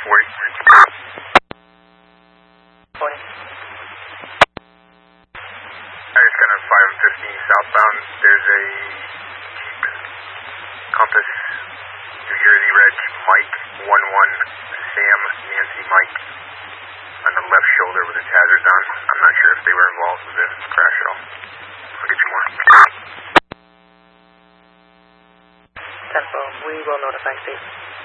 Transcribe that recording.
40. 40. I just got on 5 and 15 southbound. There's a Jeep Compass, New Jersey Reg, Mike 11, Sam, Nancy, Mike, on the left shoulder with his hazards on. I'm not sure if they were involved with the crash at all. I'll get you more. Tempo, we will notify state.